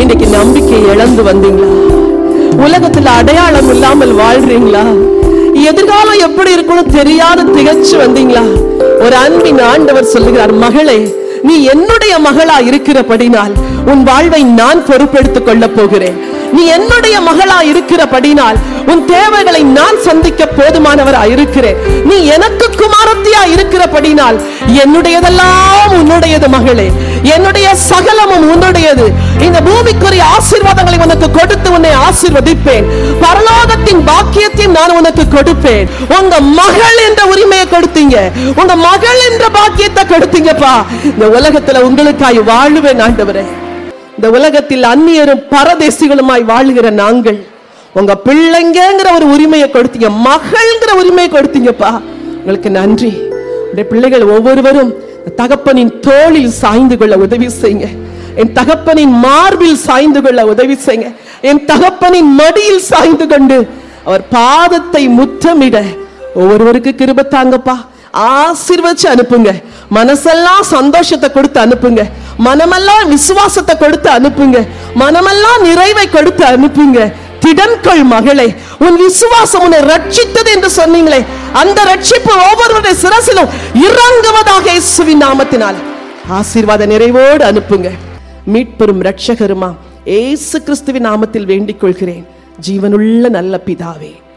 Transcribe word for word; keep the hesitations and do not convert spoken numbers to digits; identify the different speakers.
Speaker 1: இன்னைக்கு நம்பிக்கை இழந்து வந்தீங்களா? உலகத்துல அடையாளம் இல்லாமல் வாழ்றீங்களா? எதிர்காலம் எப்படி இருக்கணும் தெரியாத திகச்சு வந்தீங்களா? ஒரு அன்பின் ஆண்டவர் சொல்லுகிறார், மகளே, நீ என்னுடைய மகளா இருக்கிறபடினால் உன் வாழ்வை நான் பொறுப்பெடுத்துக் கொள்ள போகிறேன். நீ என்னுடைய மகளா இருக்கிறபடினால் உன் தேவைகளை நான் சந்திக்க போதுமானவரா இருக்கிறேன். நீ எனக்கு குமாரத்தியா இருக்கிறபடினால் என்னுடையதெல்லாம் உன்னுடையது மகளே. என்னுடைய சகலமும் உன்னுடையது. இந்த பூமிக்குரிய ஆசீர்வாதங்களை உனக்கு கொடுத்து உன்னை ஆசீர்வதிப்பேன். பரலோகத்தின் பாக்கியத்தையும் நான் உனக்கு கொடுப்பேன். உங்க மகள் என்ற உரிமையை கொடுத்தீங்க, உங்க மகள் என்ற பாக்கியத்தை கொடுத்தீங்கப்பா. இந்த உலகத்துல உங்களுக்காய் வாழுவேன் ஆண்டவரே. இந்த உலகத்தில் அந்நியரும் பரதேசிகளுமாய் வாழுகிற நாங்கள் உங்க பிள்ளைங்கிற ஒரு உரிமையை கொடுத்தீங்க, மகள்ங்கிற உரிமையை கொடுத்தீங்கப்பா. உங்களுக்கு நன்றி. உடைய பிள்ளைகள் ஒவ்வொருவரும் தகப்பனின் தோளில் சாய்ந்து கொள்ள உதவி செய்யுங்க. என் தகப்பனின் மார்பில் சாய்ந்து கொள்ள உதவி செய்யுங்க. என் தகப்பனின் மடியில் சாய்ந்து கொண்டு அவர் பாதத்தை முத்தமிட ஒவ்வொருவருக்கு கிருபை தாங்கப்பா. ஆசீர்வதிச்சு அனுப்புங்க. மனசெல்லாம் சந்தோஷத்தை கொடுத்து அனுப்புங்க. மனமெல்லாம் விசுவாசத்தை கொடுத்து அனுப்புங்க. மனமெல்லாம் நிறைவை கொடுத்து அனுப்புங்க. திடன்கொள் மகளே, உன் விசுவாசம் உன்னை ரட்சித்தது என்று சொன்னீங்களே, அந்த ரட்சிப்பு ஒவ்வொருவருடைய சிரசிலும் இறங்குவதாக இயேசுவின் நாமத்தினால் ஆசீர்வாத நிறைவோடு அனுப்புங்க. மீட்பெரும் இரட்சகருமா இயேசு கிறிஸ்துவின் நாமத்தில் வேண்டிக் கொள்கிறேன், ஜீவனுள்ள நல்ல பிதாவே.